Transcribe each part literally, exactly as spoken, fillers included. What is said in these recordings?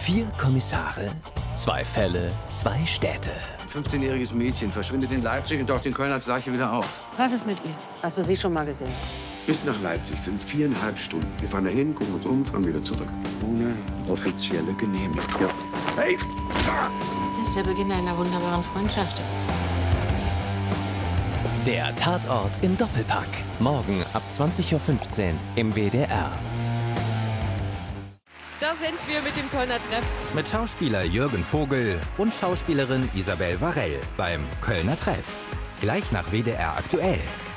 Vier Kommissare, zwei Fälle, zwei Städte. Ein fünfzehnjähriges Mädchen verschwindet in Leipzig und taucht in Köln als Leiche wieder auf. Was ist mit ihr? Hast du sie schon mal gesehen? Bis nach Leipzig sind es viereinhalb Stunden. Wir fahren dahin, gucken uns um, fahren wieder zurück. Ohne offizielle Genehmigung. Ja. Hey! Das ist der Beginn einer wunderbaren Freundschaft. Der Tatort im Doppelpack. Morgen ab zwanzig Uhr fünfzehn im W D R. Da sind wir mit dem Kölner Treff. Mit Schauspieler Jürgen Vogel und Schauspielerin Isabel Varell beim Kölner Treff. Gleich nach W D R aktuell.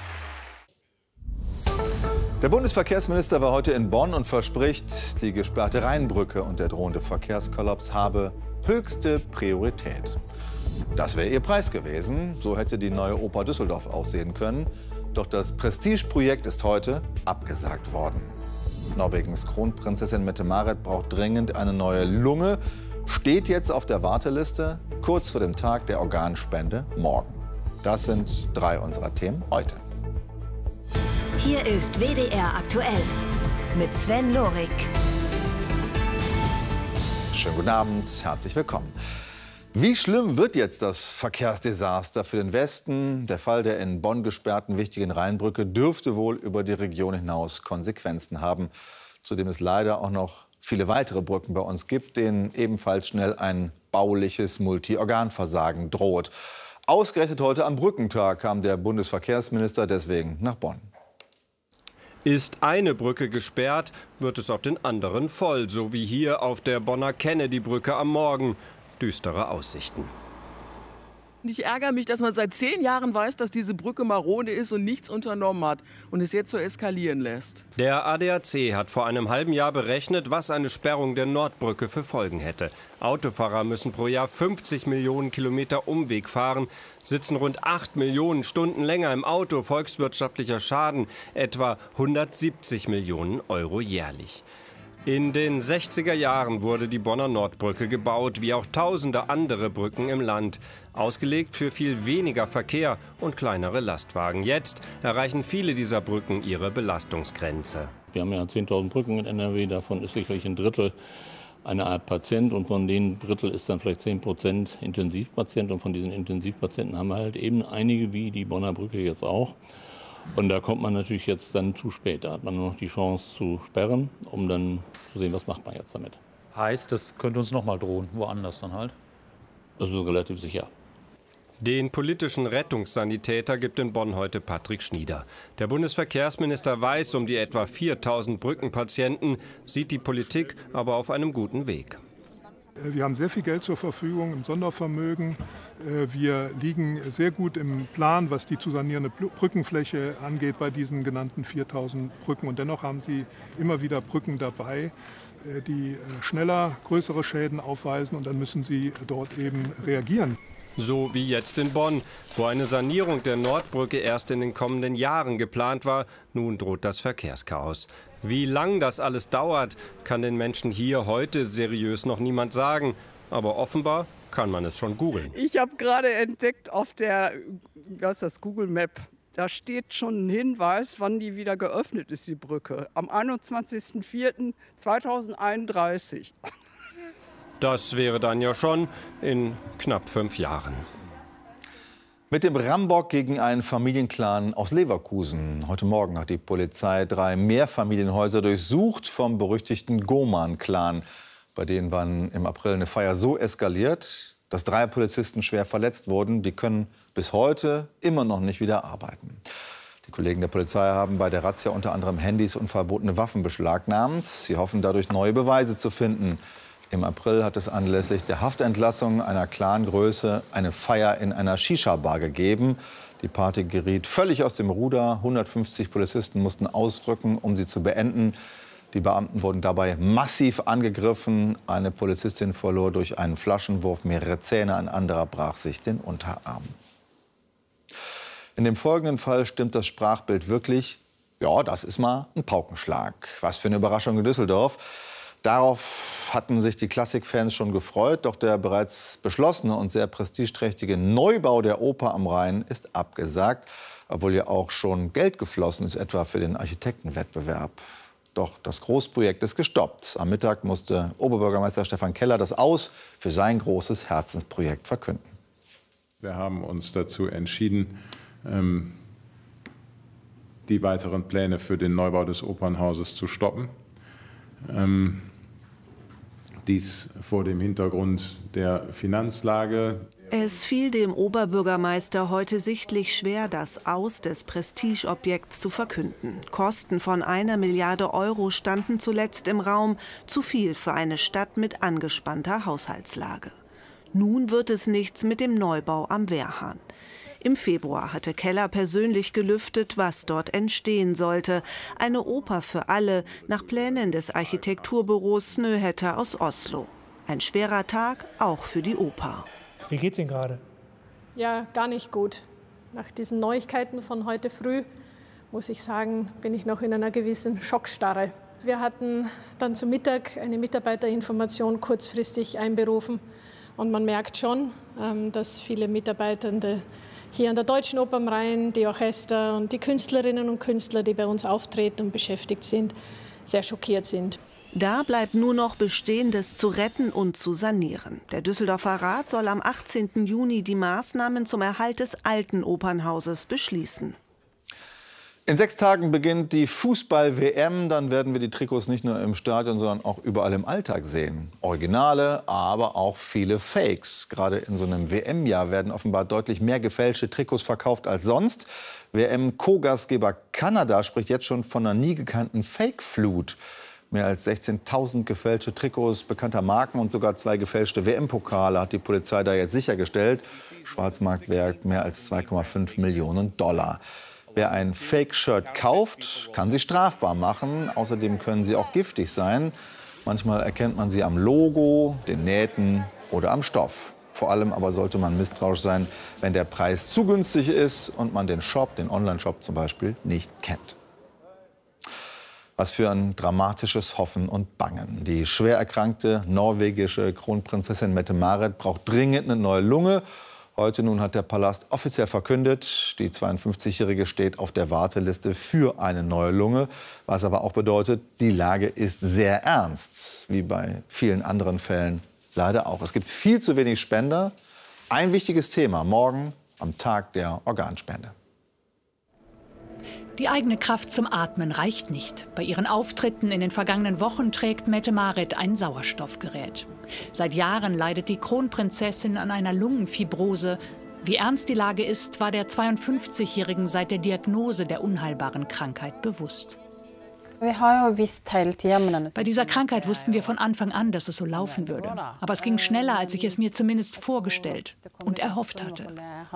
Der Bundesverkehrsminister war heute in Bonn und verspricht, die gesperrte Rheinbrücke und der drohende Verkehrskollaps habe höchste Priorität. Das wäre ihr Preis gewesen. So hätte die neue Oper Düsseldorf aussehen können. Doch das Prestigeprojekt ist heute abgesagt worden. Norwegens Kronprinzessin Mette-Marit braucht dringend eine neue Lunge, steht jetzt auf der Warteliste, kurz vor dem Tag der Organspende morgen. Das sind drei unserer Themen heute. Hier ist W D R aktuell mit Sven Lorik. Schönen guten Abend, herzlich willkommen. Wie schlimm wird jetzt das Verkehrsdesaster für den Westen? Der Fall der in Bonn gesperrten wichtigen Rheinbrücke dürfte wohl über die Region hinaus Konsequenzen haben. Zudem es leider auch noch viele weitere Brücken bei uns gibt, denen ebenfalls schnell ein bauliches Multiorganversagen droht. Ausgerechnet heute am Brückentag kam der Bundesverkehrsminister deswegen nach Bonn. Ist eine Brücke gesperrt, wird es auf den anderen voll, so wie hier auf der Bonner Kennedy-Brücke am Morgen. Düstere Aussichten. Ich ärgere mich, dass man seit zehn Jahren weiß, dass diese Brücke marode ist und nichts unternommen hat und es jetzt so eskalieren lässt. Der A D A C hat vor einem halben Jahr berechnet, was eine Sperrung der Nordbrücke für Folgen hätte. Autofahrer müssen pro Jahr fünfzig Millionen Kilometer Umweg fahren, sitzen rund acht Millionen Stunden länger im Auto, volkswirtschaftlicher Schaden etwa hundertsiebzig Millionen Euro jährlich. In den sechziger Jahren wurde die Bonner Nordbrücke gebaut, wie auch tausende andere Brücken im Land. Ausgelegt für viel weniger Verkehr und kleinere Lastwagen. Jetzt erreichen viele dieser Brücken ihre Belastungsgrenze. Wir haben ja zehntausend Brücken in N R W, davon ist sicherlich ein Drittel eine Art Patient und von den Drittel ist dann vielleicht zehn Prozent Intensivpatient. Und von diesen Intensivpatienten haben wir halt eben einige, wie die Bonner Brücke jetzt auch. Und da kommt man natürlich jetzt dann zu spät. Da hat man nur noch die Chance zu sperren, um dann zu sehen, was macht man jetzt damit. Heißt, das könnte uns noch mal drohen, woanders dann halt? Das ist relativ sicher. Den politischen Rettungssanitäter gibt in Bonn heute Patrick Schnieder. Der Bundesverkehrsminister weiß um die etwa viertausend Brückenpatienten, sieht die Politik aber auf einem guten Weg. Wir haben sehr viel Geld zur Verfügung im Sondervermögen. Wir liegen sehr gut im Plan, was die zu sanierende Brückenfläche angeht bei diesen genannten viertausend Brücken. Und dennoch haben Sie immer wieder Brücken dabei, die schneller größere Schäden aufweisen. Und dann müssen Sie dort eben reagieren. So wie jetzt in Bonn, wo eine Sanierung der Nordbrücke erst in den kommenden Jahren geplant war. Nun droht das Verkehrschaos. Wie lang das alles dauert, kann den Menschen hier heute seriös noch niemand sagen. Aber offenbar kann man es schon googeln. Ich habe gerade entdeckt auf der, was ist das, Google Map, da steht schon ein Hinweis, wann die wieder geöffnet ist, die Brücke. Am einundzwanzigsten vierten zweitausendeinunddreißig. Das wäre dann ja schon in knapp fünf Jahren. Mit dem Rambock gegen einen Familienclan aus Leverkusen. Heute Morgen hat die Polizei drei Mehrfamilienhäuser durchsucht vom berüchtigten Goman-Clan. Bei denen waren im April eine Feier so eskaliert, dass drei Polizisten schwer verletzt wurden. Die können bis heute immer noch nicht wieder arbeiten. Die Kollegen der Polizei haben bei der Razzia unter anderem Handys und verbotene Waffen beschlagnahmt. Sie hoffen dadurch neue Beweise zu finden. Im April hat es anlässlich der Haftentlassung einer Clangröße eine Feier in einer Shisha-Bar gegeben. Die Party geriet völlig aus dem Ruder. hundertfünfzig Polizisten mussten ausrücken, um sie zu beenden. Die Beamten wurden dabei massiv angegriffen. Eine Polizistin verlor durch einen Flaschenwurf mehrere Zähne, ein anderer brach sich den Unterarm. In dem folgenden Fall stimmt das Sprachbild wirklich. Ja, das ist mal ein Paukenschlag. Was für eine Überraschung in Düsseldorf. Darauf hatten sich die Klassikfans schon gefreut, doch der bereits beschlossene und sehr prestigeträchtige Neubau der Oper am Rhein ist abgesagt, obwohl ja auch schon Geld geflossen ist, etwa für den Architektenwettbewerb. Doch das Großprojekt ist gestoppt. Am Mittag musste Oberbürgermeister Stefan Keller das Aus für sein großes Herzensprojekt verkünden. Wir haben uns dazu entschieden, die weiteren Pläne für den Neubau des Opernhauses zu stoppen. Dies vor dem Hintergrund der Finanzlage. Es fiel dem Oberbürgermeister heute sichtlich schwer, das Aus des Prestigeobjekts zu verkünden. Kosten von einer Milliarde Euro standen zuletzt im Raum, zu viel für eine Stadt mit angespannter Haushaltslage. Nun wird es nichts mit dem Neubau am Wehrhahn. Im Februar hatte Keller persönlich gelüftet, was dort entstehen sollte. Eine Oper für alle, nach Plänen des Architekturbüros Snøhetta aus Oslo. Ein schwerer Tag, auch für die Oper. Wie geht's Ihnen gerade? Ja, gar nicht gut. Nach diesen Neuigkeiten von heute früh, muss ich sagen, bin ich noch in einer gewissen Schockstarre. Wir hatten dann zu Mittag eine Mitarbeiterinformation kurzfristig einberufen. Und man merkt schon, dass viele Mitarbeitende hier an der Deutschen Oper am Rhein, die Orchester und die Künstlerinnen und Künstler, die bei uns auftreten und beschäftigt sind, sehr schockiert sind. Da bleibt nur noch Bestehendes zu retten und zu sanieren. Der Düsseldorfer Rat soll am achtzehnten Juni die Maßnahmen zum Erhalt des alten Opernhauses beschließen. In sechs Tagen beginnt die Fußball-W M. Dann werden wir die Trikots nicht nur im Stadion, sondern auch überall im Alltag sehen. Originale, aber auch viele Fakes. Gerade in so einem W M-Jahr werden offenbar deutlich mehr gefälschte Trikots verkauft als sonst. W M-Co-Gastgeber Kanada spricht jetzt schon von einer nie gekannten Fake-Flut. Mehr als sechzehntausend gefälschte Trikots bekannter Marken und sogar zwei gefälschte W M-Pokale hat die Polizei da jetzt sichergestellt. Schwarzmarktwert mehr als zwei Komma fünf Millionen Dollar. Wer ein Fake-Shirt kauft, kann sie strafbar machen. Außerdem können sie auch giftig sein. Manchmal erkennt man sie am Logo, den Nähten oder am Stoff. Vor allem aber sollte man misstrauisch sein, wenn der Preis zu günstig ist und man den Shop, den Online-Shop zum Beispiel, nicht kennt. Was für ein dramatisches Hoffen und Bangen. Die schwer erkrankte norwegische Kronprinzessin Mette-Marit braucht dringend eine neue Lunge. Heute nun hat der Palast offiziell verkündet, die zweiundfünfzigjährige steht auf der Warteliste für eine neue Lunge. Was aber auch bedeutet, die Lage ist sehr ernst, wie bei vielen anderen Fällen leider auch. Es gibt viel zu wenig Spender. Ein wichtiges Thema morgen am Tag der Organspende. Die eigene Kraft zum Atmen reicht nicht. Bei ihren Auftritten in den vergangenen Wochen trägt Mette-Marit ein Sauerstoffgerät. Seit Jahren leidet die Kronprinzessin an einer Lungenfibrose. Wie ernst die Lage ist, war der zweiundfünfzigjährigen seit der Diagnose der unheilbaren Krankheit bewusst. Bei dieser Krankheit wussten wir von Anfang an, dass es so laufen würde. Aber es ging schneller, als ich es mir zumindest vorgestellt und erhofft hatte.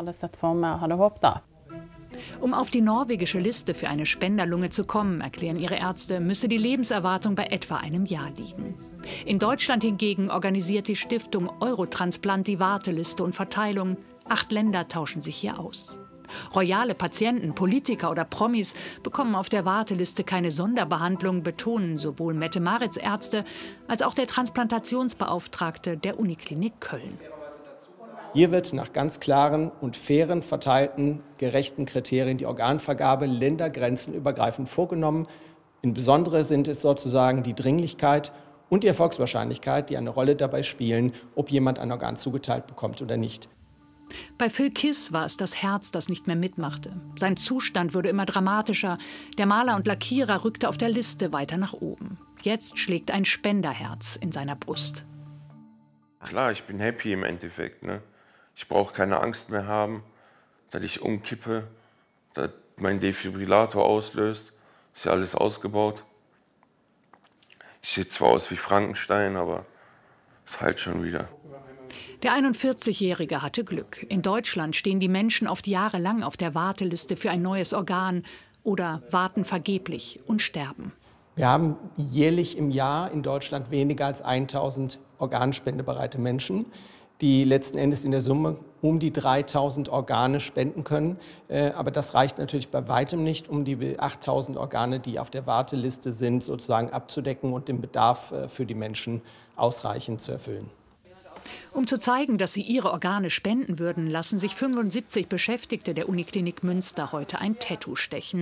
Um auf die norwegische Liste für eine Spenderlunge zu kommen, erklären ihre Ärzte, müsse die Lebenserwartung bei etwa einem Jahr liegen. In Deutschland hingegen organisiert die Stiftung Eurotransplant die Warteliste und Verteilung. Acht Länder tauschen sich hier aus. Royale Patienten, Politiker oder Promis bekommen auf der Warteliste keine Sonderbehandlung, betonen sowohl Mette-Marits Ärzte als auch der Transplantationsbeauftragte der Uniklinik Köln. Hier wird nach ganz klaren und fairen, verteilten, gerechten Kriterien die Organvergabe ländergrenzenübergreifend vorgenommen. Insbesondere sind es sozusagen die Dringlichkeit und die Erfolgswahrscheinlichkeit, die eine Rolle dabei spielen, ob jemand ein Organ zugeteilt bekommt oder nicht. Bei Phil Kiss war es das Herz, das nicht mehr mitmachte. Sein Zustand wurde immer dramatischer. Der Maler und Lackierer rückte auf der Liste weiter nach oben. Jetzt schlägt ein Spenderherz in seiner Brust. Klar, ich bin happy im Endeffekt, ne? Ich brauche keine Angst mehr haben, dass ich umkippe, dass mein Defibrillator auslöst. Ist ja alles ausgebaut. Ich sehe zwar aus wie Frankenstein, aber es heilt schon wieder. Der einundvierzigjährige hatte Glück. In Deutschland stehen die Menschen oft jahrelang auf der Warteliste für ein neues Organ oder warten vergeblich und sterben. Wir haben jährlich im Jahr in Deutschland weniger als tausend organspendebereite Menschen, die letzten Endes in der Summe um die dreitausend Organe spenden können. Aber das reicht natürlich bei weitem nicht, um die achttausend Organe, die auf der Warteliste sind, sozusagen abzudecken und den Bedarf für die Menschen ausreichend zu erfüllen. Um zu zeigen, dass sie ihre Organe spenden würden, lassen sich fünfundsiebzig Beschäftigte der Uniklinik Münster heute ein Tattoo stechen.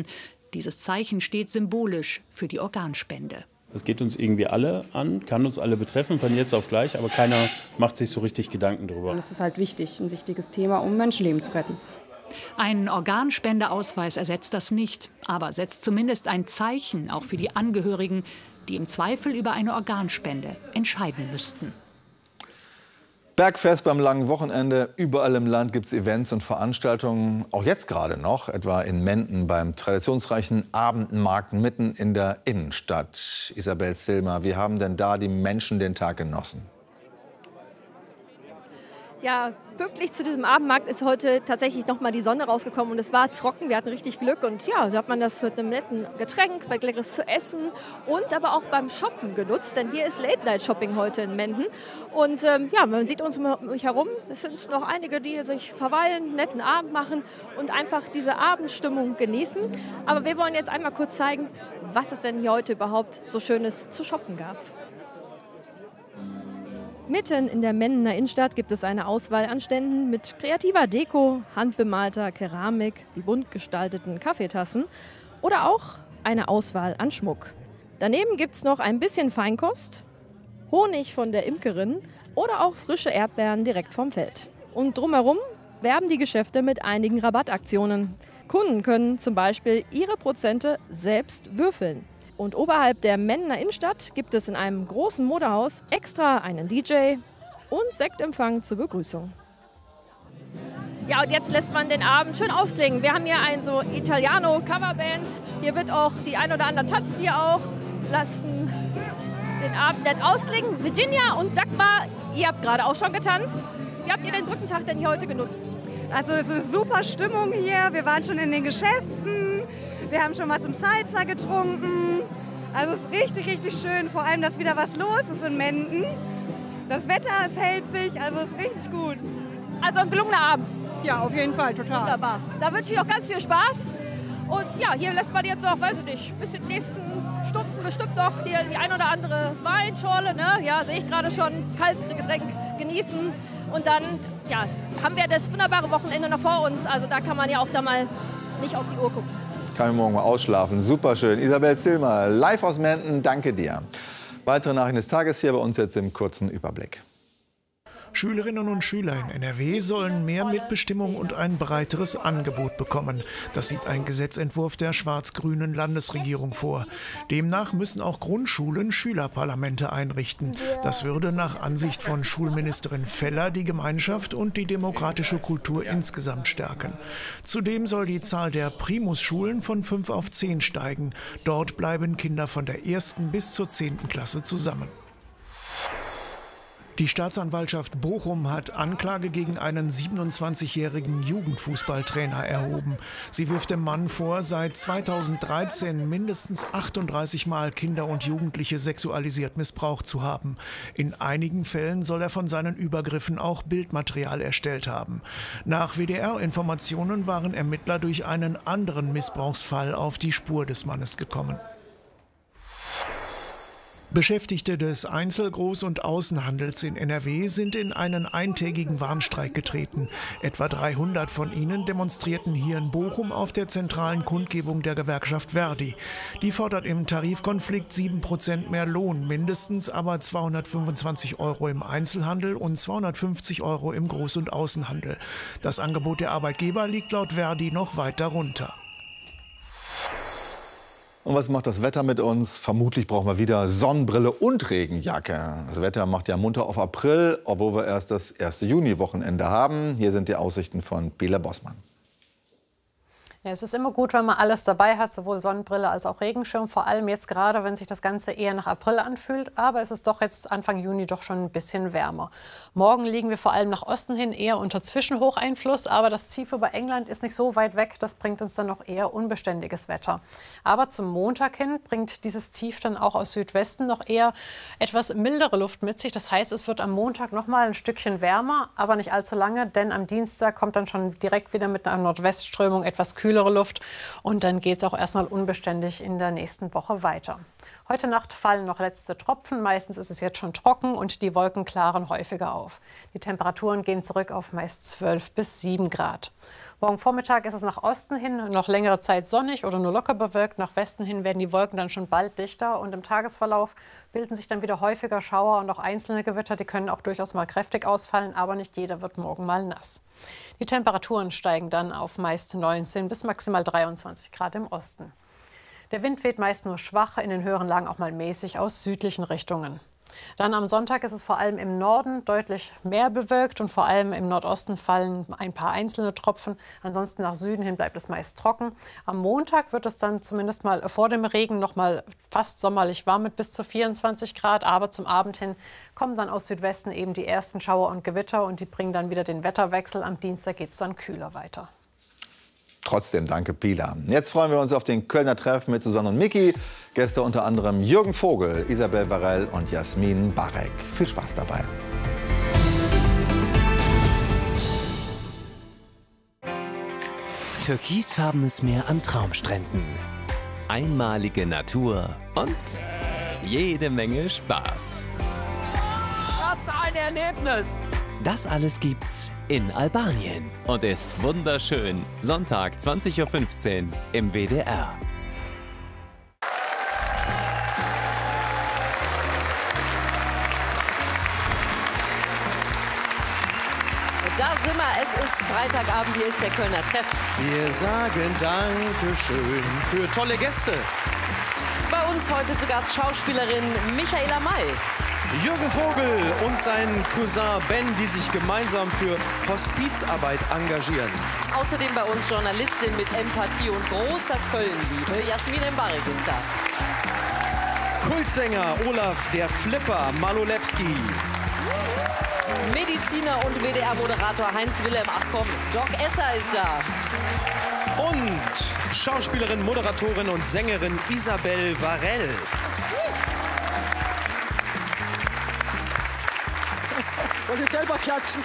Dieses Zeichen steht symbolisch für die Organspende. Das geht uns irgendwie alle an, kann uns alle betreffen, von jetzt auf gleich, aber keiner macht sich so richtig Gedanken darüber. Und es ist halt wichtig, ein wichtiges Thema, um Menschenleben zu retten. Ein Organspendeausweis ersetzt das nicht, aber setzt zumindest ein Zeichen auch für die Angehörigen, die im Zweifel über eine Organspende entscheiden müssten. Bergfest beim langen Wochenende. Überall im Land gibt es Events und Veranstaltungen, auch jetzt gerade noch, etwa in Menden beim traditionsreichen Abendmarkt mitten in der Innenstadt. Isabel Zillmer, wie haben denn da die Menschen den Tag genossen? Ja, pünktlich zu diesem Abendmarkt ist heute tatsächlich noch mal die Sonne rausgekommen und es war trocken. Wir hatten richtig Glück und ja, so hat man das mit einem netten Getränk, bei Leckeres zu essen und aber auch beim Shoppen genutzt, denn hier ist Late-Night-Shopping heute in Menden und ähm, ja, man sieht uns um mich herum. Es sind noch einige, die sich verweilen, einen netten Abend machen und einfach diese Abendstimmung genießen. Aber wir wollen jetzt einmal kurz zeigen, was es denn hier heute überhaupt so Schönes zu shoppen gab. Mitten in der Mendener Innenstadt gibt es eine Auswahl an Ständen mit kreativer Deko, handbemalter Keramik, wie bunt gestalteten Kaffeetassen oder auch eine Auswahl an Schmuck. Daneben gibt es noch ein bisschen Feinkost, Honig von der Imkerin oder auch frische Erdbeeren direkt vom Feld. Und drumherum werben die Geschäfte mit einigen Rabattaktionen. Kunden können zum Beispiel ihre Prozente selbst würfeln. Und oberhalb der Mendener Innenstadt gibt es in einem großen Modehaus extra einen D J und Sektempfang zur Begrüßung. Ja, und jetzt lässt man den Abend schön ausklingen. Wir haben hier ein so Italiano-Coverband. Hier wird auch die ein oder anderen tanzen hier auch. Lassen den Abend nett ausklingen. Virginia und Dagmar, ihr habt gerade auch schon getanzt. Wie habt ihr den Brückentag denn hier heute genutzt? Also es ist super Stimmung hier. Wir waren schon in den Geschäften. Wir haben schon was im Salzer getrunken. Also es ist richtig, richtig schön. Vor allem, dass wieder was los ist in Menden. Das Wetter, es hält sich, also es ist richtig gut. Also ein gelungener Abend. Ja, auf jeden Fall, total. Wunderbar. Da wünsche ich noch ganz viel Spaß. Und ja, hier lässt man jetzt auch, weiß ich nicht, bis in den nächsten Stunden bestimmt noch hier die ein oder andere Weinschorle, ne? Ja, sehe ich gerade schon, Kaltgetränk genießen. Und dann ja, haben wir das wunderbare Wochenende noch vor uns. Also da kann man ja auch da mal nicht auf die Uhr gucken. Kann ich morgen mal ausschlafen. Super schön. Isabel Zillmer, live aus Menden, danke dir. Weitere Nachrichten des Tages hier bei uns jetzt im kurzen Überblick. Schülerinnen und Schüler in N R W sollen mehr Mitbestimmung und ein breiteres Angebot bekommen. Das sieht ein Gesetzentwurf der schwarz-grünen Landesregierung vor. Demnach müssen auch Grundschulen Schülerparlamente einrichten. Das würde nach Ansicht von Schulministerin Feller die Gemeinschaft und die demokratische Kultur insgesamt stärken. Zudem soll die Zahl der Primusschulen von fünf auf zehn steigen. Dort bleiben Kinder von der ersten bis zur zehnten Klasse zusammen. Die Staatsanwaltschaft Bochum hat Anklage gegen einen siebenundzwanzigjährigen Jugendfußballtrainer erhoben. Sie wirft dem Mann vor, seit zweitausenddreizehn mindestens achtunddreißig Mal Kinder und Jugendliche sexualisiert missbraucht zu haben. In einigen Fällen soll er von seinen Übergriffen auch Bildmaterial erstellt haben. Nach W D R-Informationen waren Ermittler durch einen anderen Missbrauchsfall auf die Spur des Mannes gekommen. Beschäftigte des Einzel-, Groß- und Außenhandels in N R W sind in einen eintägigen Warnstreik getreten. Etwa dreihundert von ihnen demonstrierten hier in Bochum auf der zentralen Kundgebung der Gewerkschaft Verdi. Die fordert im Tarifkonflikt sieben Prozent mehr Lohn, mindestens aber zweihundertfünfundzwanzig Euro im Einzelhandel und zweihundertfünfzig Euro im Groß- und Außenhandel. Das Angebot der Arbeitgeber liegt laut Verdi noch weit darunter. Und was macht das Wetter mit uns? Vermutlich brauchen wir wieder Sonnenbrille und Regenjacke. Das Wetter macht ja munter auf April, obwohl wir erst das erste Juni-Wochenende haben. Hier sind die Aussichten von Bela Bossmann. Ja, es ist immer gut, wenn man alles dabei hat, sowohl Sonnenbrille als auch Regenschirm. Vor allem jetzt gerade, wenn sich das Ganze eher nach April anfühlt. Aber es ist doch jetzt Anfang Juni doch schon ein bisschen wärmer. Morgen liegen wir vor allem nach Osten hin eher unter Zwischenhocheinfluss. Aber das Tief über England ist nicht so weit weg. Das bringt uns dann noch eher unbeständiges Wetter. Aber zum Montag hin bringt dieses Tief dann auch aus Südwesten noch eher etwas mildere Luft mit sich. Das heißt, es wird am Montag noch mal ein Stückchen wärmer, aber nicht allzu lange. Denn am Dienstag kommt dann schon direkt wieder mit einer Nordwestströmung etwas kühler kühlere Luft. Und dann geht es auch erstmal unbeständig in der nächsten Woche weiter. Heute Nacht fallen noch letzte Tropfen. Meistens ist es jetzt schon trocken und die Wolken klaren häufiger auf. Die Temperaturen gehen zurück auf meist zwölf bis sieben Grad. Morgen Vormittag ist es nach Osten hin noch längere Zeit sonnig oder nur locker bewölkt. Nach Westen hin werden die Wolken dann schon bald dichter. Und im Tagesverlauf bilden sich dann wieder häufiger Schauer und auch einzelne Gewitter. Die können auch durchaus mal kräftig ausfallen, aber nicht jeder wird morgen mal nass. Die Temperaturen steigen dann auf meist neunzehn bis maximal dreiundzwanzig Grad im Osten. Der Wind weht meist nur schwach, in den höheren Lagen auch mal mäßig aus südlichen Richtungen. Dann am Sonntag ist es vor allem im Norden deutlich mehr bewölkt und vor allem im Nordosten fallen ein paar einzelne Tropfen. Ansonsten nach Süden hin bleibt es meist trocken. Am Montag wird es dann zumindest mal vor dem Regen noch mal fast sommerlich warm mit bis zu vierundzwanzig Grad. Aber zum Abend hin kommen dann aus Südwesten eben die ersten Schauer und Gewitter und die bringen dann wieder den Wetterwechsel. Am Dienstag geht es dann kühler weiter. Trotzdem danke, Pila. Jetzt freuen wir uns auf den Kölner Treff mit Susanne und Miki. Gäste unter anderem Jürgen Vogel, Isabel Varell und Jasmin Barek. Viel Spaß dabei. Türkisfarbenes Meer an Traumstränden. Einmalige Natur und jede Menge Spaß. Was ein Erlebnis! Das alles gibt's in Albanien und ist wunderschön. Sonntag zwanzig Uhr fünfzehn im W D R. Da sind wir, es ist Freitagabend, hier ist der Kölner Treff. Wir sagen Dankeschön für tolle Gäste. Bei uns heute zu Gast Schauspielerin Michaela May. Jürgen Vogel und sein Cousin Ben, die sich gemeinsam für Hospizarbeit engagieren. Außerdem bei uns Journalistin mit Empathie und großer Köln-Liebe, Jasmin Barek ist da. Kultsänger Olaf der Flipper Malolewski. Mediziner und W D R-Moderator Heinz-Wilhelm, ach komm, Doc Esser ist da. Und Schauspielerin, Moderatorin und Sängerin Isabel Varell. Wollt ihr selber klatschen?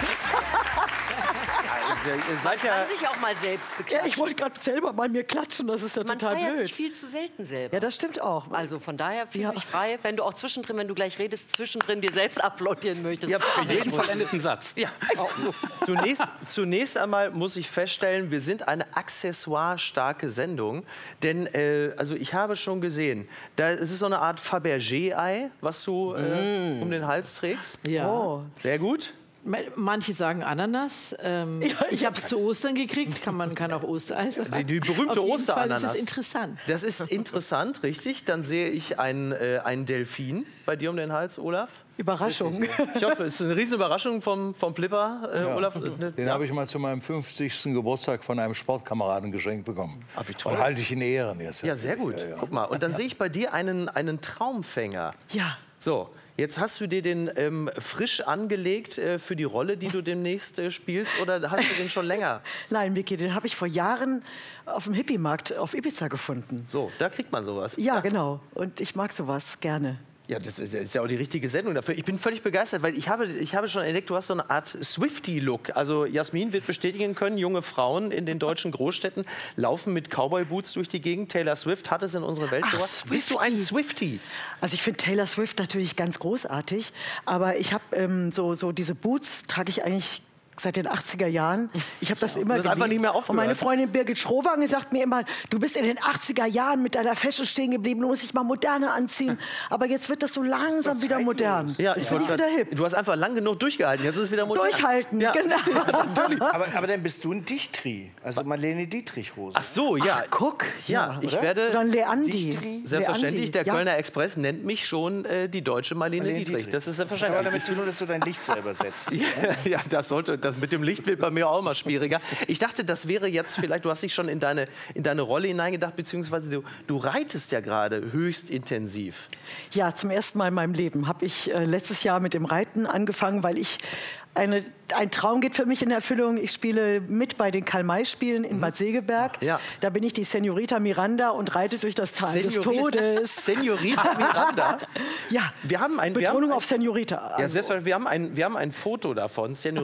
Ja, ihr seid Man kann sich auch mal selbst beklatschen. Ja, ich wollte gerade selber mal mir klatschen, das ist ja Man total feiert blöd. sich viel zu selten selber. Ja, das stimmt auch. Also von daher fühle ich mich frei, wenn du auch zwischendrin, wenn du gleich redest, zwischendrin dir selbst applaudieren möchtest. Ja, für jeden vollendeten Satz. Ja. Zunächst, zunächst einmal muss ich feststellen, wir sind eine accessoire-starke Sendung. Denn äh, also ich habe schon gesehen, da es ist so eine Art Fabergé-Ei, was du äh, Mm. um den Hals trägst. Ja. Oh. Sehr gut. Manche sagen Ananas. Ähm, ich habe es zu Ostern gekriegt. Kann man kann auch Osterei sagen. Die, die berühmte Auf jeden Osterananas. Fall ist es interessant. Das ist interessant, richtig. Dann sehe ich einen, äh, einen Delfin bei dir um den Hals, Olaf. Überraschung. Ich hoffe, es ist eine riesen Überraschung vom, vom Flipper, äh, Ja. Olaf. Den habe ich mal zu meinem fünfzigsten Geburtstag von einem Sportkameraden geschenkt bekommen. Ach, wie toll. Und halte ich in Ehren jetzt. Ja, sehr gut. Ja, ja. Guck mal. Und dann sehe ich bei dir einen, einen Traumfänger. Ja. So, jetzt hast du dir den ähm, frisch angelegt äh, für die Rolle, die du demnächst äh, spielst, oder hast du den schon länger? Nein, Vicky, den habe ich vor Jahren auf dem Hippie-Markt auf Ibiza gefunden. So, da kriegt man sowas. Ja, genau. Und ich mag sowas gerne. Ja, das ist, ist ja auch die richtige Sendung dafür. Ich bin völlig begeistert, weil ich habe, ich habe schon entdeckt, du hast so eine Art Swiftie-Look. Also Jasmin wird bestätigen können, junge Frauen in den deutschen Großstädten laufen mit Cowboy-Boots durch die Gegend. Taylor Swift hat es in unsere Welt gebracht. Bist du ein Swiftie? Also ich finde Taylor Swift natürlich ganz großartig, aber ich habe ähm, so, so diese Boots trage ich eigentlich seit den achtziger Jahren. Ich habe das immer das einfach nicht mehr geliebt. Und meine aufgehört. Freundin Birgit Schrowange sagt mir immer, du bist in den achtziger Jahren mit deiner Fashion stehen geblieben, du musst dich mal moderner anziehen. Aber jetzt wird das so langsam wieder modern. Ja, ich ich bin wollte wieder grad- hip. Du hast einfach lang genug durchgehalten. Jetzt ist es wieder modern. Durchhalten, Ja. genau. aber, aber dann bist du ein Dichtri. Also Marlene Dietrich-Hose. Ach so, ja. Ach, guck. Ja, Ja, ich oder? werde... So ein Leandi. Dichtri. Selbstverständlich, der Leandi, ja. Kölner Express nennt mich schon äh, die deutsche Marlene, Marlene Dietrich. Dietrich. Das ist Aber selbstverständlich. damit zu tun, dass du dein Licht selber setzt. Ja, ja, das sollte, das mit dem Licht wird bei mir auch immer schwieriger. Ich dachte, das wäre jetzt vielleicht, du hast dich schon in deine, in deine Rolle hineingedacht, beziehungsweise du, du reitest ja gerade höchst intensiv. Ja, zum ersten Mal in meinem Leben habe ich äh, letztes Jahr mit dem Reiten angefangen, weil ich eine, ein Traum geht für mich in Erfüllung. Ich spiele mit bei den Karl-May-Spielen in Bad Segeberg. Ja. Da bin ich die Senorita Miranda und reite durch das Tal des Todes. Senorita Miranda? Ja, Wir haben ein, wir Betonung haben ein, auf Senorita. Ja, Also, selbstverständlich. Wir haben, ein, wir haben ein Foto davon, Senorita Miranda.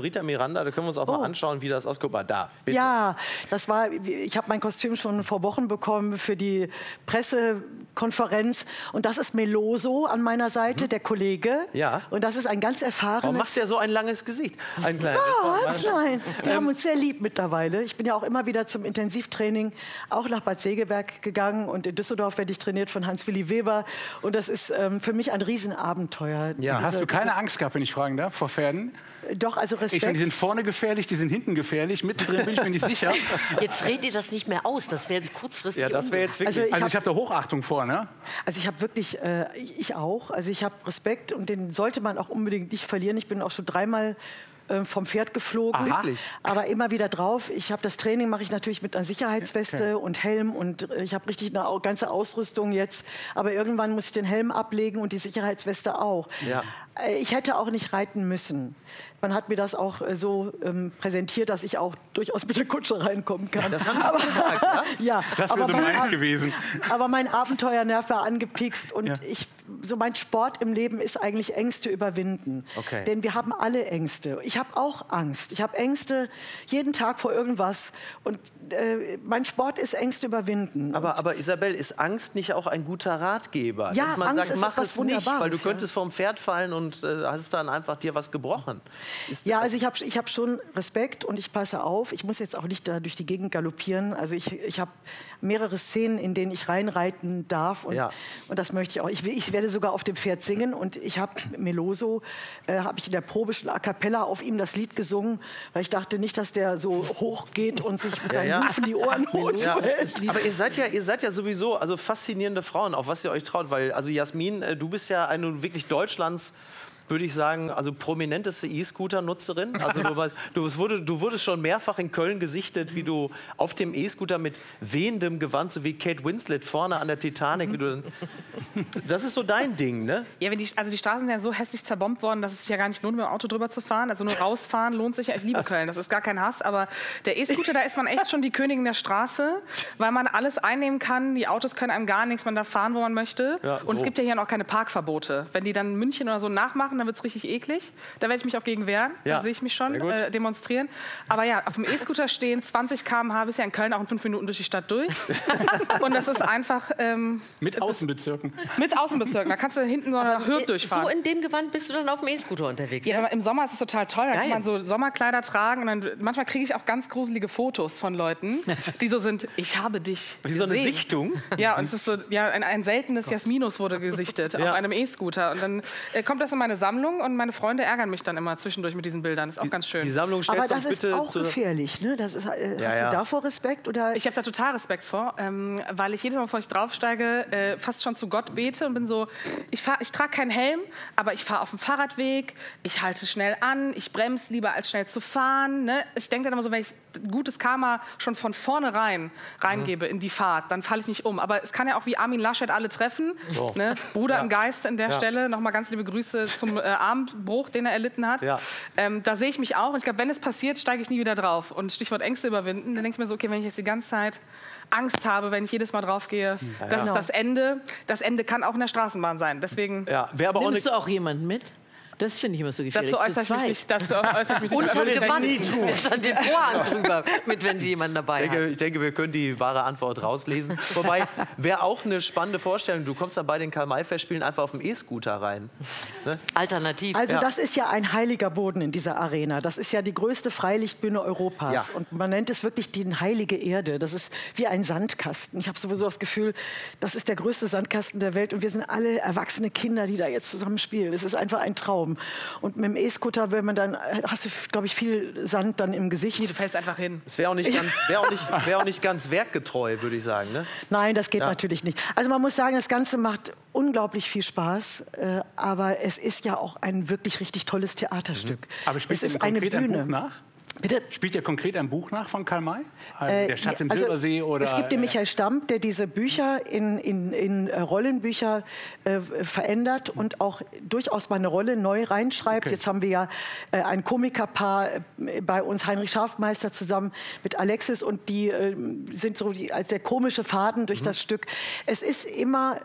miteinander. Da können wir uns auch Oh. mal anschauen, wie das auskommt. Mal da, bitte. Ja, das war, ich habe mein Kostüm schon vor Wochen bekommen für die Pressekonferenz. Und das ist Meloso an meiner Seite, der Kollege. Ja. Und das ist ein ganz erfahrenes... Warum machst du ja so ein langes Gesicht? Ein kleines. Was? Nein. Wir Ähm, haben uns sehr lieb mittlerweile. Ich bin ja auch immer wieder zum Intensivtraining auch nach Bad Segeberg gegangen. Und in Düsseldorf werde ich trainiert von Hans-Willi Weber. Und das ist ähm, für mich ein Riesenabenteuer. Ja. Diese- Hast du keine diese- Angst gehabt, wenn ich fragen darf, vor Pferden? Doch, also Ich Respekt. meine, die sind vorne gefährlich, die sind hinten gefährlich. Mittendrin bin ich mir nicht sicher. Jetzt redet ihr das nicht mehr aus. Das wäre jetzt kurzfristig. Ja, das wäre jetzt Also ich Also ich hab- habe da Hochachtung vor, ne? Also ich habe wirklich, äh, ich auch, also ich habe Respekt und den sollte man auch unbedingt nicht verlieren. Ich bin auch schon dreimal äh, vom Pferd geflogen, Aha. aber immer wieder drauf. Ich habe das Training mache ich natürlich mit einer Sicherheitsweste Okay. und Helm und äh, ich habe richtig eine au- ganze Ausrüstung jetzt. Aber irgendwann muss ich den Helm ablegen und die Sicherheitsweste auch. Ja. Äh, Ich hätte auch nicht reiten müssen. Man hat mir das auch äh, so ähm, präsentiert, dass ich auch durchaus mit der Kutsche reinkommen kann. Das haben Sie gesagt, ja? Ja, Das aber wäre so mein- meins gewesen. aber mein Abenteuernerv war angepikst und Ja. ich, so mein Sport im Leben ist eigentlich Ängste überwinden. Okay. Denn wir haben alle Ängste. Ich habe auch Angst. Ich habe Ängste jeden Tag vor irgendwas und äh, mein Sport ist Ängste überwinden. Aber, aber Isabel, ist Angst nicht auch ein guter Ratgeber? Ja, Dass man Angst sagt, ist mach etwas es nicht, weil du Wunderbares, ja. könntest vom Pferd fallen und äh, hast dann einfach dir was gebrochen. Ist Ja, also ich habe ich hab schon Respekt und ich passe auf. Ich muss jetzt auch nicht da durch die Gegend galoppieren. Also ich, ich habe mehrere Szenen, in denen ich reinreiten darf und, Ja. und das möchte ich auch. Ich, will- ich werde sogar auf dem Pferd singen und ich habe Meloso, äh, habe ich in der Probe schon a cappella auf ihm das Lied gesungen, weil ich dachte nicht, dass der so hoch geht und sich mit seinen Hufen die Ohren holt. Ja. Aber ihr seid ja, ihr seid ja sowieso also faszinierende Frauen, auf was ihr euch traut, weil also Jasmin, äh, du bist ja eine wirklich Deutschlands, würde ich sagen, also prominenteste E-Scooter-Nutzerin. Also du, warst- du, es wurde, du wurdest schon mehrfach in Köln gesichtet, wie du auf dem E-Scooter mit wehendem Gewand, so wie Kate Winslet vorne an der Titanic. Wie du dann, das ist so dein Ding, ne? Ja, wenn die, also die Straßen sind ja so hässlich zerbombt worden, dass es sich ja gar nicht lohnt, mit dem Auto drüber zu fahren. Also nur rausfahren lohnt sich ja. Ich liebe Köln, das ist gar kein Hass. Aber der E-Scooter, da ist man echt schon die Königin der Straße, weil man alles einnehmen kann. Die Autos können einem gar nichts, man darf fahren, wo man möchte. Ja, Und es so. gibt ja hier noch keine Parkverbote. Wenn die dann München oder so nachmachen, dann wird es richtig eklig. Da werde ich mich auch gegen wehren. Ja, Da sehe ich mich schon sehr gut. äh, demonstrieren. Aber ja, auf dem E-Scooter stehen, zwanzig Kilometer pro Stunde, bist ja in Köln auch in fünf Minuten durch die Stadt durch. Und das ist einfach... Ähm, Mit Außenbezirken. mit Außenbezirken. Da kannst du hinten so eine Hürde durchfahren. So in dem Gewand bist du dann auf dem E-Scooter unterwegs. Ja, aber im Sommer ist es total toll. Da kann Geil. man so Sommerkleider tragen. Und dann, manchmal kriege ich auch ganz gruselige Fotos von Leuten, die so sind, ich habe dich Wie so eine gesehen. Sichtung? Ja, und es ist so, ja, ein, ein seltenes Jasminus wurde gesichtet Ja. auf einem E-Scooter. Und dann äh, kommt das in meine Sammlung und meine Freunde ärgern mich dann immer zwischendurch mit diesen Bildern. Das ist auch ganz schön. Die Sammlung Aber stellst du uns das ist bitte auch zu... gefährlich, ne? Das ist, äh, Ja, hast ja. du davor Respekt oder? Ich habe da total Respekt vor, ähm, weil ich jedes Mal, bevor ich draufsteige, äh, fast schon zu Gott bete und bin so, ich, fahr- ich trage keinen Helm, aber ich fahre auf dem Fahrradweg, ich halte schnell an, ich bremse lieber als schnell zu fahren. Ne? Ich denke dann immer so, wenn ich gutes Karma schon von vornherein reingebe in die Fahrt, dann falle ich nicht um. Aber es kann ja auch wie Armin Laschet alle treffen. So. Ne? Bruder Ja. im Geiste an der Ja. Stelle. Nochmal ganz liebe Grüße zum äh, Armbruch, den er erlitten hat. Ja. Ähm, da sehe ich mich auch. Und ich glaube, wenn es passiert, steige ich nie wieder drauf. Und Stichwort Ängste überwinden, dann denke ich mir so, okay, wenn ich jetzt die ganze Zeit Angst habe, wenn ich jedes Mal draufgehe, Ja, das ja. ist das Ende. Das Ende kann auch in der Straßenbahn sein. Deswegen Ja, wäre aber auch Nimmst eine... du auch jemanden mit? Das finde ich immer so gefährlich. dazu Zu äußere ich mich zweit. nicht. Dazu äußere ich mich Und nicht. es hat Das würde ich Gewand. nicht tun. Es stand den Vorhang drüber, mit, wenn sie jemanden dabei Ich denke, hat. ich denke, wir können die wahre Antwort rauslesen. Wobei, wäre auch eine spannende Vorstellung. Du kommst dann bei den Karl-May-Festspielen einfach auf dem E-Scooter rein. Ne? Alternativ. Also Ja. das ist ja ein heiliger Boden in dieser Arena. Das ist ja die größte Freilichtbühne Europas. Ja. Und man nennt es wirklich die heilige Erde. Das ist wie ein Sandkasten. Ich habe sowieso das Gefühl, das ist der größte Sandkasten der Welt. Und wir sind alle erwachsene Kinder, die da jetzt zusammen spielen. Es ist einfach ein Traum. Und mit dem E-Scooter, wenn man dann, hast du, glaube ich, viel Sand dann im Gesicht. Nee, du fällst einfach hin. Es wäre auch, nicht ganz- wär auch, nicht- wär auch nicht ganz werkgetreu, würde ich sagen. Ne? Nein, das geht Ja. natürlich nicht. Also man muss sagen, das Ganze macht unglaublich viel Spaß. Äh, aber es ist ja auch ein wirklich richtig tolles Theaterstück. Aber spielt es ist denn eine konkret ein Bühne. Buch nach? Bitte? Spielt ihr konkret ein Buch nach von Karl May? Also Äh, der Schatz im also, Silbersee oder? Es gibt den Michael Stamp, der diese Bücher in, in, in äh, Rollenbücher äh, verändert und auch durchaus mal eine Rolle neu reinschreibt. Okay. Jetzt haben wir ja äh, ein Komikerpaar äh, bei uns, Heinrich Schafmeister zusammen mit Alexis, und die äh, sind so die, als der komische Faden durch das Stück. Es ist immer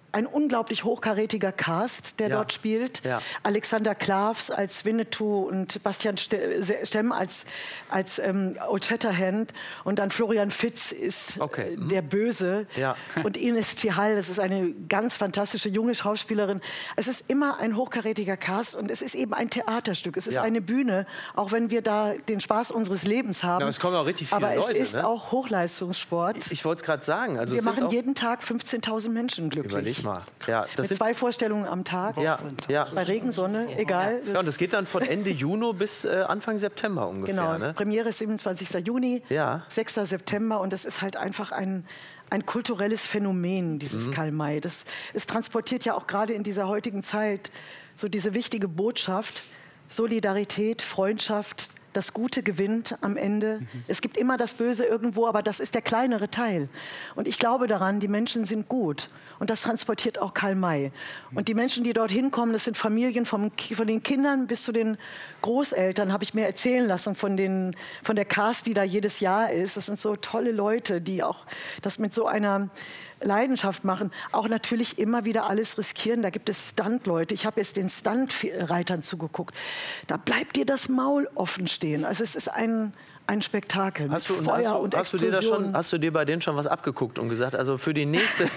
ein unglaublich hochkarätiger Cast, der Ja. dort spielt. Ja. Alexander Klavs als Winnetou und Bastian Stemm als, als ähm, Old Shatterhand. Und dann Florian Fitz ist Okay. äh, der Böse. Ja. Und Ines Tihal, das ist eine ganz fantastische junge Schauspielerin. Es ist immer ein hochkarätiger Cast und es ist eben ein Theaterstück. Es ist Ja. eine Bühne, auch wenn wir da den Spaß unseres Lebens haben. Ja, es kommen auch richtig viele Aber Leute, es ist ne? auch Hochleistungssport. Ich, ich wollte es gerade sagen. Also wir es sind machen auch, jeden Tag fünfzehntausend Menschen glücklich. Überleg mal. Ja, das Mit sind, zwei Vorstellungen am Tag. Ja, ja. Bei Regen, Sonne, egal. Ja, und das geht dann von Ende Juni bis äh, Anfang September ungefähr. Genau, Ne? Premiere ist siebenundzwanzigster Juni, Ja. sechster September und das ist halt einfach ein, ein kulturelles Phänomen, dieses Mhm. Karl May. Das, es transportiert ja auch gerade in dieser heutigen Zeit so diese wichtige Botschaft, Solidarität, Freundschaft, das Gute gewinnt am Ende. Mhm. Es gibt immer das Böse irgendwo, aber das ist der kleinere Teil. Und ich glaube daran, die Menschen sind gut. Und das transportiert auch Karl May. Und die Menschen, die dort hinkommen, das sind Familien vom, Ki- von den Kindern bis zu den Großeltern, habe ich mir erzählen lassen von, den, von der Cast, die da jedes Jahr ist. Das sind so tolle Leute, die auch das mit so einer Leidenschaft machen. Auch natürlich immer wieder alles riskieren. Da gibt es Stunt-Leute. Ich habe jetzt den Stunt-Reitern zugeguckt. Da bleibt dir das Maul offen stehen. Also es ist ein, ein Spektakel Hast mit du, Feuer hast, du, und hast, du dir da Explosionen. schon, hast du dir bei denen schon was abgeguckt und gesagt, also für die nächste,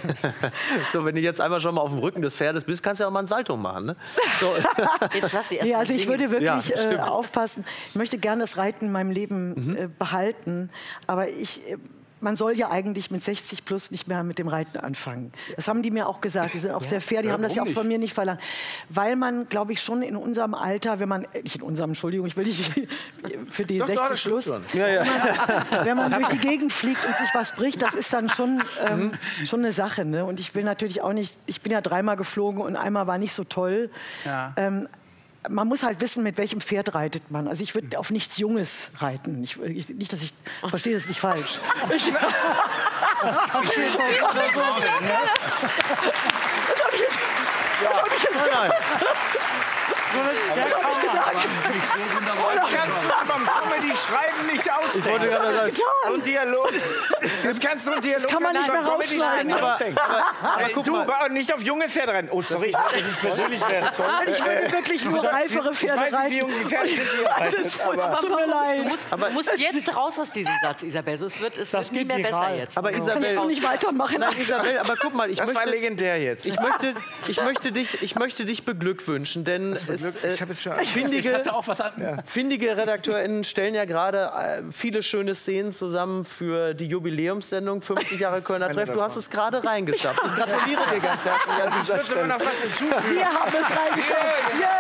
so wenn du jetzt einmal schon mal auf dem Rücken des Pferdes bist, kannst du ja auch mal ein Salto machen. Ne? So. Jetzt lass die erst Nee, mal also ich singen. würde wirklich Ja, äh, stimmt. aufpassen. Ich möchte gerne das Reiten in meinem Leben Mhm. äh, behalten, aber ich, äh, man soll ja eigentlich mit sechzig plus nicht mehr mit dem Reiten anfangen. Das haben die mir auch gesagt. Die sind auch sehr fair. Die Ja, haben das ja auch warum von mir nicht verlangt. Weil man, glaube ich, schon in unserem Alter, wenn man, äh, nicht in unserem, Entschuldigung, ich will nicht für die Doch, doch, das sechzig stimmt plus, schon. Ja, ja. Wenn, man, wenn man durch die Gegend fliegt und sich was bricht, das ist dann schon, ähm, schon eine Sache. Ne? Und ich will natürlich auch nicht, ich bin ja dreimal geflogen und einmal war nicht so toll. Ja. Ähm, man muss halt wissen, mit welchem Pferd reitet man. Also ich würde auf nichts Junges reiten. Ich, ich, nicht, dass ich verstehe das nicht falsch. Ich, das habe ich jetzt, das hab ich jetzt Nein, Das hab ich gesagt. Das kannst du beim Comedy schreiben nicht ausdenken. Ich wollte gerade sagen, und Dialog. Das kannst du und Dialog Das kann man nicht beim mehr Comedy rausschneiden. schreiben Aber- ausdenken. aber- aber Ey, guck du, mal. aber nicht auf junge Pferde rennen. Oh, sorry, ich wollte nicht persönlich werden. Ich würde wirklich nur reifere Pferde Ich weiß nicht, wie reiten. jung die Pferde sind, die ihr Das reitet, ist aber- tut mir leid. Du musst, Aber- du musst jetzt raus aus diesem Satz, Isabel. Es wird, es Das wird nie geht mehr viral. besser jetzt. aber Kann Isabel, ich auch nicht weitermachen. Nein, Isabel, aber guck mal, ich Das war möchte, legendär jetzt. ich möchte, ich möchte dich, ich möchte dich beglückwünschen, denn es, äh, Ich hab jetzt schon- findige, Ich hatte auch was an. findige RedakteurInnen stellen ja gerade äh, viele schöne Szenen zusammen für die Jubiläumssendung fünfzig Jahre Kölner Treff. Du hast es gerade reingeschafft. Ich gratuliere dir ganz herzlich an Ich dieser würde sogar Stelle. noch was hinzufügen. Wir haben es reingeschafft. Yeah.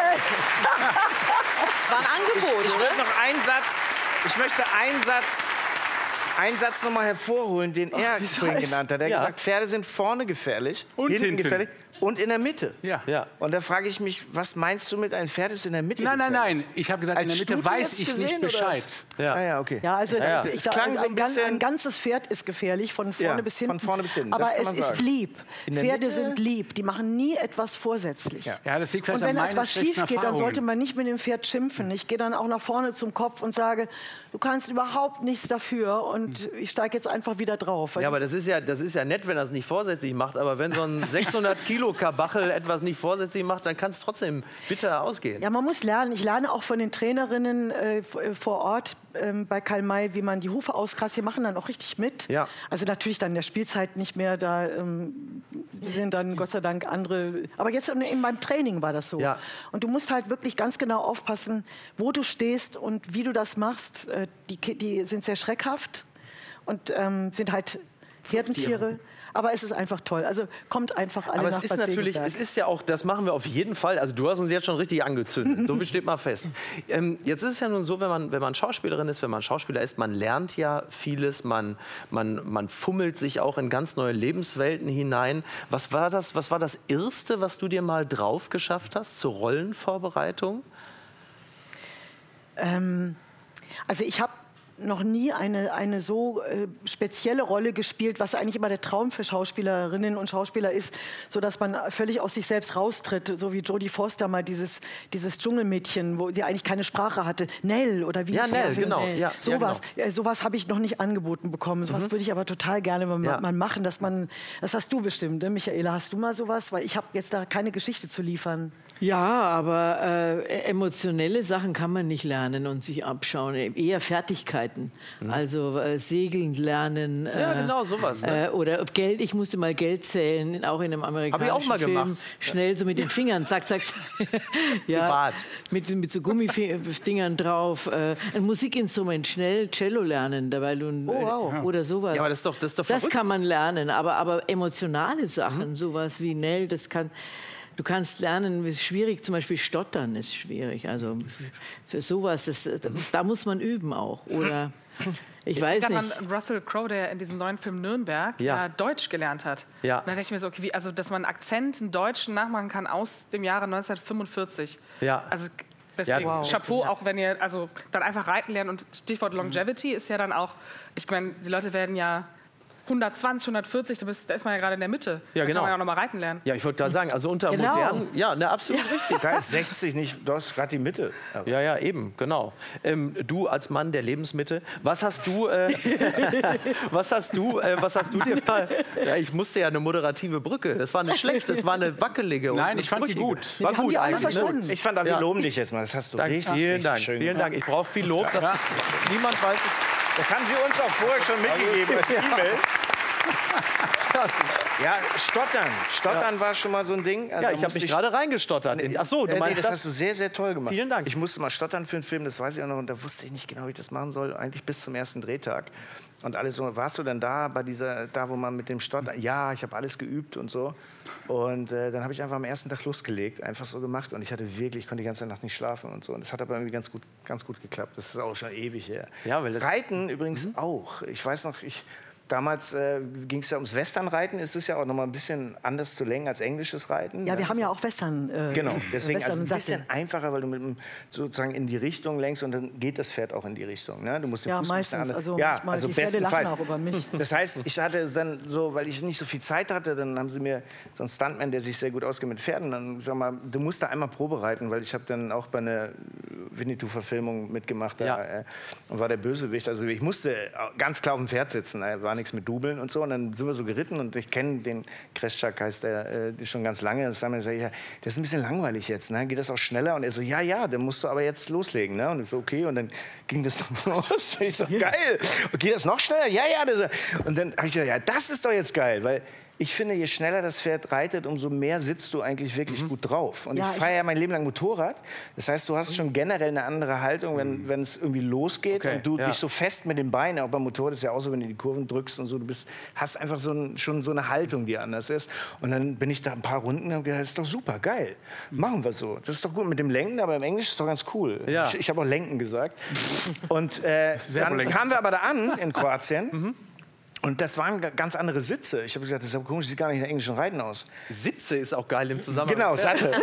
Es war ein Angebot, Ich oder? würde noch einen Satz, ich möchte einen Satz, einen Satz noch mal hervorholen, den er ich vorhin weiß. genannt hat. Er hat Ja. gesagt, Pferde sind vorne gefährlich, Und hinten, hinten. gefährlich und in der Mitte. Ja. Ja. Und da frage ich mich, was meinst du mit ein Pferd ist in der Mitte Nein, nein, gefährlich? nein. Ich habe gesagt, in Als der Mitte Studie weiß jetzt ich gesehen, nicht oder? Bescheid. Ja. Ah ja, okay. Ja, also Ja, ja. es, ich Es sag, klang ein, so ein gan- bisschen- ein ganzes Pferd ist gefährlich, von vorne Ja, bis hinten. von vorne bis hinten, das Aber kann es man ist sagen. lieb. In der Pferde Mitte- sind lieb. Die machen nie etwas vorsätzlich. Ja. Ja, das liegt vielleicht Und wenn an meinen etwas schlechten schief geht, dann Erfahrungen. sollte man nicht mit dem Pferd schimpfen. Ich gehe dann auch nach vorne zum Kopf und sage, du kannst überhaupt nichts dafür und ich steige jetzt einfach wieder drauf. Ja, aber das ist ja, das ist ja nett, wenn er es nicht vorsätzlich macht. Aber wenn so ein sechshundert Kilo Kabachel etwas nicht vorsätzlich macht, dann kann es trotzdem bitter ausgehen. Ja, man muss lernen. Ich lerne auch von den Trainerinnen äh, f- äh, vor Ort ähm, bei Karl May, wie man die Hufe auskratzt. Die machen dann auch richtig mit. Ja. Also natürlich dann in der Spielzeit nicht mehr. Da ähm, sind dann Gott sei Dank andere. Aber jetzt eben beim Training war das so. Ja. Und du musst halt wirklich ganz genau aufpassen, wo du stehst und wie du das machst. Äh, die, Ki- die sind sehr schreckhaft und ähm, sind halt Herdentiere. Aber es ist einfach toll. Also kommt einfach alle Aber es nach ist Bad natürlich, Segeberg. es ist ja auch, das machen wir auf jeden Fall. Also du hast uns jetzt schon richtig angezündet. So viel steht mal fest. Ähm, jetzt ist es ja nun so, wenn man, wenn man Schauspielerin ist, wenn man Schauspieler ist, man lernt ja vieles, man, man, man fummelt sich auch in ganz neue Lebenswelten hinein. Was war das, was war das Erste, was du dir mal drauf geschafft hast zur Rollenvorbereitung? Ähm, also ich habe noch nie eine, eine so äh, spezielle Rolle gespielt, was eigentlich immer der Traum für Schauspielerinnen und Schauspieler ist, so dass man völlig aus sich selbst raustritt, so wie Jodie Foster mal dieses, dieses Dschungelmädchen, wo sie eigentlich keine Sprache hatte. Nell oder wie Ja, hieß Nell, der genau. Film? Ja, sowas ja, genau. sowas habe ich noch nicht angeboten bekommen. Sowas Mhm. würde ich aber total gerne mal, Ja. mal machen, dass man, das hast du bestimmt, ne? Michaela, hast du mal sowas? Weil ich habe jetzt da keine Geschichte zu liefern. Ja, aber äh, emotionelle Sachen kann man nicht lernen und sich abschauen. Eher Fertigkeiten. Mhm. Also äh, segeln lernen. Äh, Ja, genau, sowas, ne? Äh, oder Geld. Ich musste mal Geld zählen, auch in einem amerikanischen Hab ich auch mal Film. gemacht. Schnell so mit den Fingern, zack, zack, zack. ja, mit, mit so Gummifingern drauf. Äh, ein Musikinstrument, schnell Cello lernen, dabei du, Oh, wow. äh, oder sowas. Ja, aber das ist doch, das ist doch Das verrückt. kann man lernen, aber, aber emotionale Sachen, sowas wie Nell, das kann... Du kannst lernen, ist schwierig, zum Beispiel Stottern ist schwierig. Also für sowas, das, da muss man üben auch. Oder ich, ich weiß nicht. An Russell Crowe, der in diesem neuen Film Nürnberg Ja. ja. Deutsch gelernt hat. Ja. Und da dachte ich mir so, okay, wie, also dass man einen Akzent, einen Deutschen nachmachen kann aus dem Jahre neunzehnhundertfünfundvierzig. Ja. Also deswegen Ja, wow. Chapeau, auch wenn ihr also dann einfach reiten lernt. Und Stichwort Longevity ist ja dann auch, ich meine, die Leute werden ja hundertzwanzig, hundertvierzig, da, bist, da ist man ja gerade in der Mitte. Ja, da genau. kann man ja auch noch mal reiten lernen. Ja, ich wollte gerade sagen, also unter Genau. modernen, ja, ne, absolut richtig. Da ist sechzig nicht, du hast gerade die Mitte. Ja, ja, eben, genau. Ähm, du als Mann der Lebensmitte, was hast du, äh, was hast du, äh, was hast du dir mal, ja, ich musste ja eine moderative Brücke, das war eine schlechte, das war eine wackelige. Nein, und ich fand die brüchige. gut. War Wir haben gut die alle eigentlich. verstanden. Ne? Ich fand auch, wir Ja. loben dich jetzt mal. Das hast du Danke. richtig, Vielen richtig Dank, schön vielen gemacht. Dank. Ich brauche viel Lob, das Ja. niemand weiß es. Das haben Sie uns auch vorher schon mitgegeben als E-Mail. Ja, Stottern. Stottern Ja. war schon mal so ein Ding. Also Ja, ich habe mich gerade reingestottert. Ach so, du äh, nee, meinst das, das? hast du sehr, sehr toll gemacht. Vielen Dank. Ich musste mal stottern für einen Film, das weiß ich auch noch. Und da wusste ich nicht genau, wie ich das machen soll. Eigentlich bis zum ersten Drehtag. Und alle so, warst du denn da, bei dieser, da wo man mit dem Stottern... Ja, ich habe alles geübt und so. Und äh, dann habe ich einfach am ersten Tag losgelegt, einfach so gemacht. Und ich hatte wirklich, ich konnte die ganze Nacht nicht schlafen und so. Und das hat aber irgendwie ganz gut, ganz gut geklappt. Das ist auch schon ewig her. Ja, weil das Reiten übrigens Mhm. auch. Ich weiß noch, ich... Damals äh, ging es ja ums Westernreiten. Es ist ja auch noch mal ein bisschen anders zu lenken als englisches Reiten. Ja, wir haben ja auch Western. Äh, Genau, deswegen Western also ein Sattel. bisschen einfacher, weil du mit dem, sozusagen in die Richtung lenkst und dann geht das Pferd auch in die Richtung. Ne? Du musst den Ja, Fuß ein bisschen meistens. anders- Also ja, manchmal, also die Pferde lachen bestenfalls. auch über mich. Das heißt, ich hatte dann so, weil ich nicht so viel Zeit hatte, dann haben sie mir so einen Stuntman, der sich sehr gut auskennt mit Pferden, dann sag mal, du musst da einmal Probe reiten, weil ich habe dann auch bei einer Winnetou-Verfilmung mitgemacht da, Ja. äh, und war der Bösewicht. Also ich musste ganz klar auf dem Pferd sitzen, da war nichts mit Dubeln und so. Und dann sind wir so geritten und ich kenne den Kreschak, heißt der, äh, schon ganz lange. Und dann haben wir gesagt, ja, das ist ein bisschen langweilig jetzt, ne? Geht das auch schneller? Und er so, ja, ja, dann musst du aber jetzt loslegen. Ne? Und ich so, okay. Und dann ging das dann los. Und ich so, geil. Und geht das noch schneller? Ja, ja. Das, und dann habe ich gesagt, ja, das ist doch jetzt geil, weil ich finde, je schneller das Pferd reitet, umso mehr sitzt du eigentlich wirklich gut drauf. Und Ja, ich ich- fahre ja mein Leben lang Motorrad. Das heißt, du hast schon generell eine andere Haltung, wenn wenn es irgendwie losgeht Okay, und du ja. dich so fest mit den Beinen, auch beim Motorrad ist es ja auch so, wenn du die Kurven drückst und so, du bist, hast einfach so ein, schon so eine Haltung, die anders ist. Und dann bin ich da ein paar Runden und habe gedacht, das ist doch super, geil. Machen wir so. Das ist doch gut mit dem Lenken, aber im Englisch ist es doch ganz cool. Ja. Ich, ich habe auch Lenken gesagt. Und äh, Sehr dann lenken. kamen wir aber da an in Kroatien. Und das waren ga- ganz andere Sitze. Ich habe gesagt, das ist aber komisch, sieht gar nicht nach englischen Reiten aus. Sitze ist auch geil im Zusammenhang. Genau, Sattel.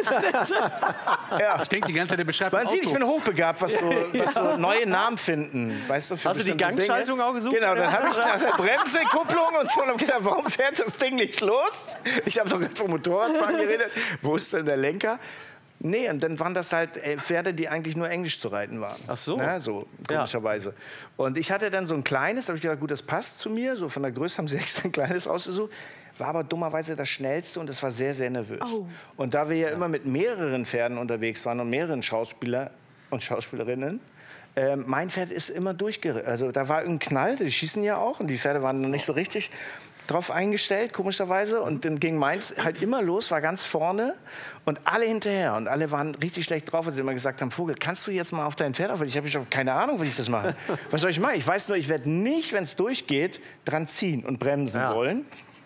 ja. Ich denke die ganze Zeit, der beschreibt ein Man sieht, ich Auto. bin hochbegabt, was so, was so neue Namen finden. Weißt du, für Hast du die bestimmte Gangschaltung Dinge. auch gesucht? Genau, dann habe ich nach der Bremse, Kupplung und so und hab gedacht, warum fährt das Ding nicht los? Ich habe doch gerade vom Motorradfahren geredet. Wo ist denn der Lenker? Nee, und dann waren das halt äh, Pferde, die eigentlich nur Englisch zu reiten waren. Ach so. Na, so, komischerweise. Und ich hatte dann so ein kleines, da habe ich gedacht, gut, das passt zu mir. So von der Größe haben sie extra ein kleines ausgesucht. War aber dummerweise das Schnellste und das war sehr, sehr nervös. Oh. Und da wir ja immer mit mehreren Pferden unterwegs waren und mehreren Schauspieler und Schauspielerinnen, äh, mein Pferd ist immer durchgeritten. Also da war ein Knall, die schießen ja auch und die Pferde waren noch nicht so richtig drauf eingestellt, komischerweise. Und dann ging meins halt immer los, war ganz vorne und alle hinterher. Und alle waren richtig schlecht drauf, als sie immer gesagt haben, Vogel, kannst du jetzt mal auf dein Pferd auf? Ich habe keine Ahnung, wie ich das mache. Was soll ich machen? Ich weiß nur, ich werde nicht, wenn es durchgeht, dran ziehen und bremsen Ja. wollen.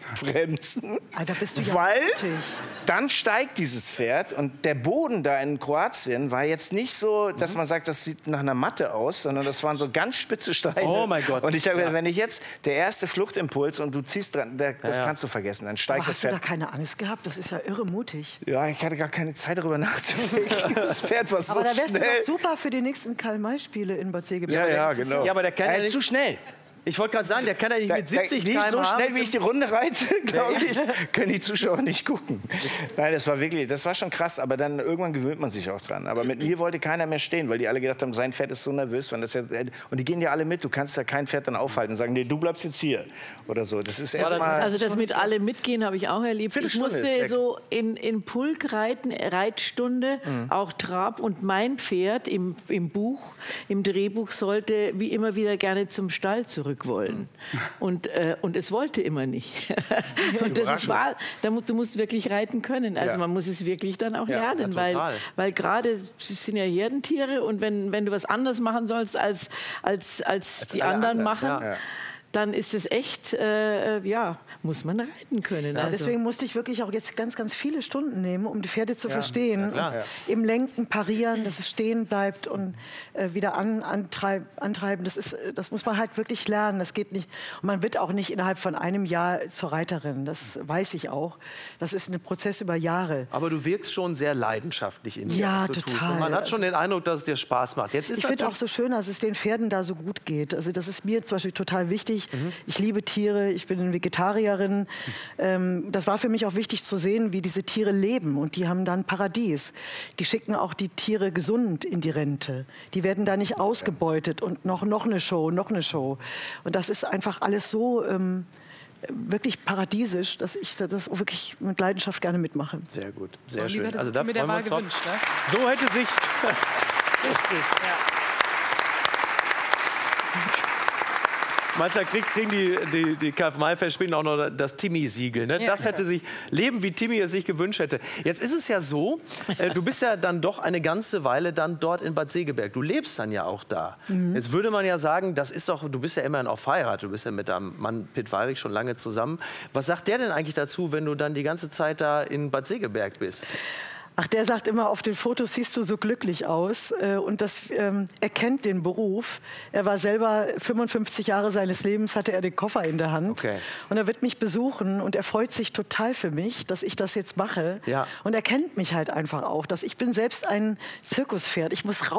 bremsen, Alter, bist du ja weil mutig. dann steigt dieses Pferd und der Boden da in Kroatien war jetzt nicht so, dass man sagt, das sieht nach einer Matte aus, sondern das waren so ganz spitze Steine. Oh mein Gott. Und ich habe gedacht, Ja. wenn ich jetzt der erste Fluchtimpuls und du ziehst dran, der, das Ja, ja. kannst du vergessen, dann steigt Aber das hast du da Pferd. keine Angst gehabt? Das ist ja irre mutig. Ja, ich hatte gar keine Zeit darüber nachzudenken. Das Pferd war so Aber da wärst schnell. du doch super für die nächsten Karl-May-Spiele in Bad Segeberg. Ja, ja, Nächstes genau. Jahr. Ja, aber der kann ja Äh, nicht- zu schnell. Ich wollte gerade sagen, der kann ja nicht Da- mit siebzig da- nicht so Kilometer pro schnell, Stunde wie ich die Runde reite, glaube ich, können die Zuschauer nicht gucken. Nein, das war wirklich, das war schon krass, aber dann irgendwann gewöhnt man sich auch dran. Aber mit mir wollte keiner mehr stehen, weil die alle gedacht haben, sein Pferd ist so nervös. Wenn das jetzt, und die gehen ja alle mit, du kannst ja kein Pferd dann aufhalten und sagen, nee, du bleibst jetzt hier oder so. Das ist erstmal... Also das mit alle mitgehen habe ich auch erlebt. Ich Viertelstunde ist musste weg. so in, in Pulk reiten, Reitstunde, Mhm. auch Trab. Und mein Pferd im, im Buch, im Drehbuch sollte wie immer wieder gerne zum Stall zurück wollen. Und, äh, und es wollte immer nicht. Und das ist wahr, da mu- du musst wirklich reiten können. Also Ja. man muss es wirklich dann auch Ja, lernen, ja, weil, total. weil gerade sie sind ja Herdentiere und wenn, wenn du was anderes machen sollst, als, als, als, die alle anderen anderen, machen, ja. Ja. dann ist es echt, äh, ja, muss man reiten können. Ja, also. deswegen musste ich wirklich auch jetzt ganz, ganz viele Stunden nehmen, um die Pferde zu Ja, verstehen. na klar. Und Ja. Im Lenken parieren, dass es stehen bleibt und äh, wieder an, antreib, antreiben. Das, ist, äh, das muss man halt wirklich lernen. Das geht nicht. Und man wird auch nicht innerhalb von einem Jahr zur Reiterin. Das weiß ich auch. Das ist ein Prozess über Jahre. Aber du wirkst schon sehr leidenschaftlich in dir, Ja, was du tust. total. Und man hat schon den Eindruck, dass es dir Spaß macht. Jetzt ist Ich finde auch natürlich- so schön, dass es den Pferden da so gut geht. Also das ist mir zum Beispiel total wichtig. Ich liebe Tiere, ich bin eine Vegetarierin. Ähm, das war für mich auch wichtig zu sehen, wie diese Tiere leben. Und die haben da ein Paradies. Die schicken auch die Tiere gesund in die Rente. Die werden da nicht ausgebeutet und noch, noch eine Show, noch eine Show. Und das ist einfach alles so ähm, wirklich paradiesisch, dass ich das auch wirklich mit Leidenschaft gerne mitmache. Sehr gut, sehr So, schön. lieber, das Also ist da mir der freuen wir Wahl uns drauf. gewünscht. Ne? So hätte sich... Meinst du, da krieg- kriegen die, die, die Karl-May-Festspiele auch noch das Timmy-Siegel. Ne? Ja. Das hätte sich Leben, wie Timmy es sich gewünscht hätte. Jetzt ist es ja so, äh, du bist ja dann doch eine ganze Weile dann dort in Bad Segeberg. Du lebst dann ja auch da. Mhm. Jetzt würde man ja sagen, das ist doch, du bist ja immerhin auch verheiratet. Du bist ja mit deinem Mann Pitt Weyrich schon lange zusammen. Was sagt der denn eigentlich dazu, wenn du dann die ganze Zeit da in Bad Segeberg bist? Ach, der sagt immer, auf den Fotos siehst du so glücklich aus. Äh, Und das, ähm, er kennt den Beruf. Er war selber fünfundfünfzig Jahre seines Lebens, hatte er den Koffer in der Hand. Okay. Und er wird mich besuchen und er freut sich total für mich, dass ich das jetzt mache. Ja. Und er kennt mich halt einfach auch. Dass ich bin selbst ein Zirkuspferd. Ich muss raus.